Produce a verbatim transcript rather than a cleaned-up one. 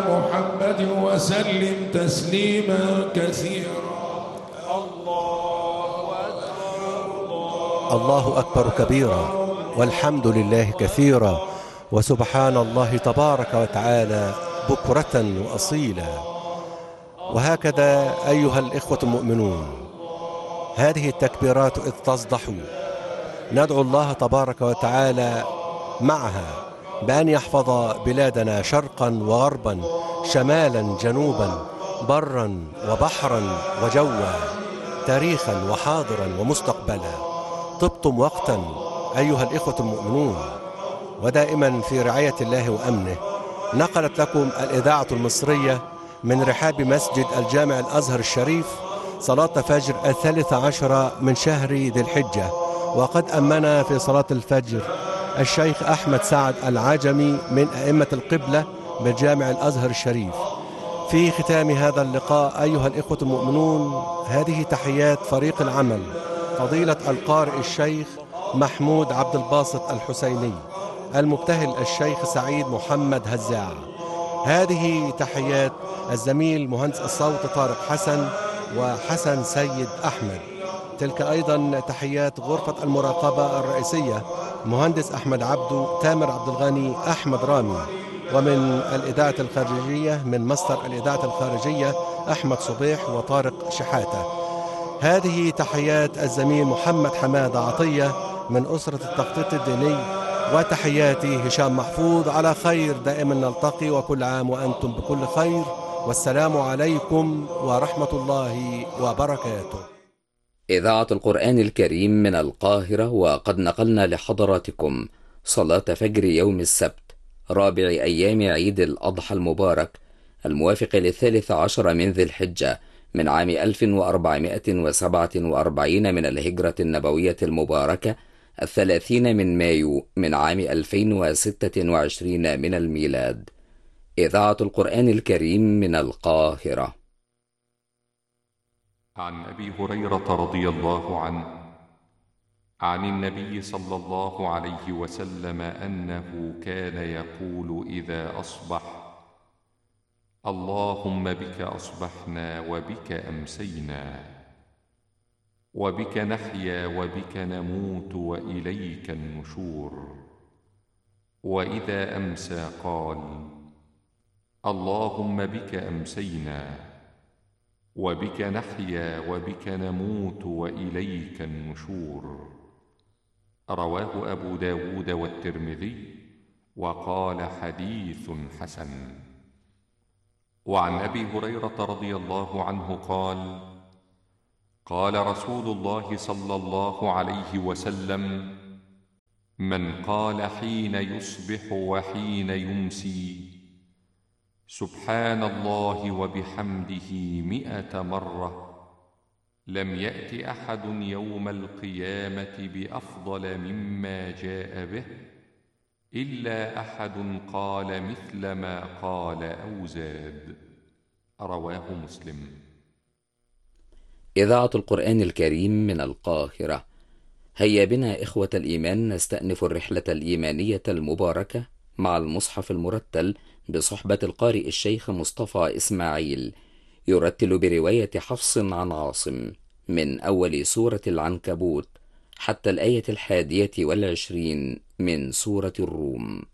محمد وسلم تسليما كثيرا. الله أكبر الله أكبر كبيرا، والحمد لله كثيرا، وسبحان الله تبارك وتعالى بكرة وأصيلا. وهكذا أيها الإخوة المؤمنون، هذه التكبيرات إذ تصدح ندعو الله تبارك وتعالى معها بأن يحفظ بلادنا شرقا وغربا، شمالا جنوبا، برا وبحرا وجوا، تاريخا وحاضرا ومستقبلا. طبتم وقتا أيها الإخوة المؤمنون، ودائما في رعاية الله وأمنه. نقلت لكم الإذاعة المصرية من رحاب مسجد الجامع الأزهر الشريف صلاة فجر الثالث عشر من شهر ذي الحجة، وقد أمنا في صلاة الفجر الشيخ أحمد سعد العجمي من أئمة القبلة بالجامع الأزهر الشريف. في ختام هذا اللقاء أيها الإخوة المؤمنون، هذه تحيات فريق العمل، فضيلة القارئ الشيخ محمود عبد الباسط الحسيني، المبتهل الشيخ سعيد محمد هزاع. هذه تحيات الزميل مهندس الصوت طارق حسن وحسن سيد أحمد. تلك أيضا تحيات غرفة المراقبة الرئيسية، مهندس أحمد عبدو، تامر عبد الغني، أحمد رامي. ومن الإذاعة الخارجية، من مصدر الإذاعة الخارجية، أحمد صبيح وطارق شحاتة. هذه تحيات الزميل محمد حماد عطية من أسرة التخطيط الديني، وتحياتي هشام محفوظ. على خير دائما نلتقي، وكل عام وأنتم بكل خير، والسلام عليكم ورحمة الله وبركاته. إذاعة القرآن الكريم من القاهرة، وقد نقلنا لحضراتكم صلاة فجر يوم السبت رابع أيام عيد الأضحى المبارك، الموافق للثالث عشر من ذي الحجة من عام ألف وأربعمائة وسبعة وأربعين من الهجرة النبوية المباركة، الثلاثين من مايو من عام ألفين وستة وعشرين من الميلاد. إذاعة القرآن الكريم من القاهرة. عن أبي هريرة رضي الله عنه عن النبي صلى الله عليه وسلم أنه كان يقول إذا أصبح: اللهم بك أصبحنا وبك أمسينا وبك نحيا وبك نموت وإليك النشور. وإذا أمسى قال: اللهم بك أمسينا وبك نحيا وبك نموت وإليك النشور. رواه أبو داود والترمذي، وقال حديث حسن. وعن أبي هريرة رضي الله عنه قال: قال رسول الله صلى الله عليه وسلم: من قال حين يصبح وحين يمسي سبحان الله وبحمده مئة مرة، لم يأت أحد يوم القيامة بأفضل مما جاء به إلا أحد قال مثل ما قال أو زاد. رواه مسلم. إذاعة القرآن الكريم من القاهرة. هيا بنا إخوة الإيمان نستأنف الرحلة الإيمانية المباركة مع المصحف المرتل بصحبة القارئ الشيخ مصطفى إسماعيل، يرتل برواية حفص عن عاصم من أول سورة العنكبوت حتى الآية الحادية والعشرين من سورة الروم.